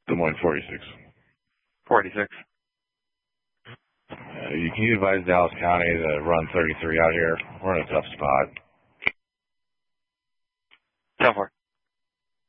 Des Moines 46. 46. Can you advise Dallas County to run 33 out here? We're in a tough spot. 10-4.